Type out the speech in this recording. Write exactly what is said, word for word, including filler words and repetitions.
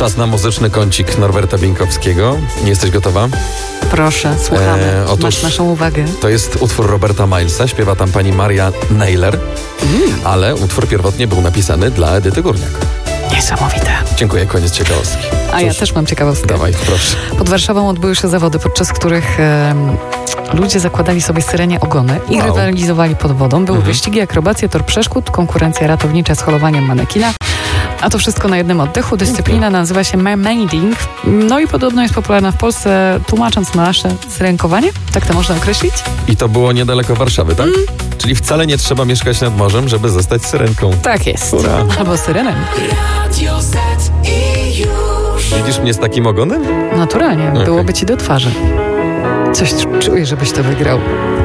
Czas na muzyczny kącik Norberta Bieńkowskiego. Nie jesteś gotowa? Proszę, słuchamy. E, otóż Masz naszą uwagę. To jest utwór Roberta Milesa. Śpiewa tam pani Maria Neyler. Mm. Ale utwór pierwotnie był napisany dla Edyty Górniak. Niesamowite. Dziękuję, koniec ciekawostki. A Cóż, ja też mam ciekawostkę. Dawaj, proszę. Pod Warszawą odbyły się zawody, podczas których e, ludzie zakładali sobie syrenie ogony i Wow. rywalizowali pod wodą. Były Mhm. wyścigi, akrobacje, tor przeszkód, konkurencja ratownicza z holowaniem manekina. A to wszystko na jednym oddechu. Dyscyplina nazywa się mermaiding. No i podobno jest popularna w Polsce, tłumacząc na nasze zrękowanie. Tak to można określić? I to było niedaleko Warszawy, tak? Mm. Czyli wcale nie trzeba mieszkać nad morzem, żeby zostać syrenką. Tak jest. Ura. Albo syrenem. Radio Z i już. Widzisz mnie z takim ogonem? Naturalnie. Okay. Byłoby ci do twarzy. Coś czuję, żebyś to wygrał.